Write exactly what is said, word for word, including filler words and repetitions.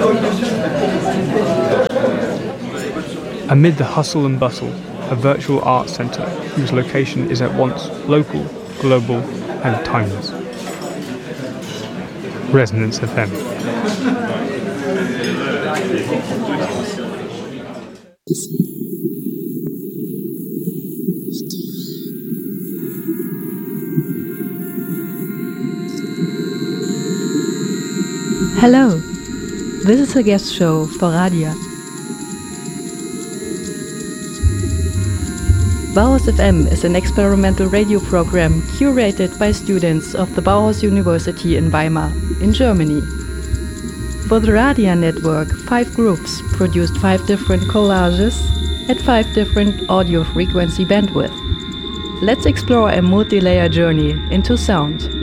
Amid the hustle and bustle, a virtual arts centre whose location is at once local, global and timeless. Resonance F M. Hello, this is a guest show for Radia. Bauhaus F M is an experimental radio program curated by students of the Bauhaus University in Weimar, in Germany. For the Radia network, five groups produced five different collages at five different audio frequency bandwidth. Let's explore a multi-layer journey into sound.